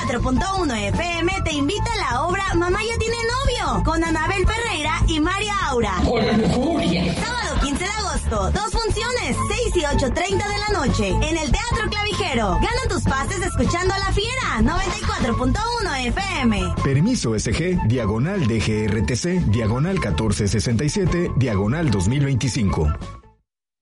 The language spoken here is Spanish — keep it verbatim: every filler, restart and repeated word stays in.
cuatro punto uno F M te invita a la obra Mamá ya tiene novio, con Anabel Ferreira y María Aura. Sábado quince de agosto, dos funciones, seis y ocho treinta de la noche, en el Teatro Clavijero. Gana tus pases escuchando a La Fiera, noventa y cuatro punto uno F M. Permiso S G, diagonal D G R T C, diagonal catorce sesenta y siete, diagonal dos mil veinticinco.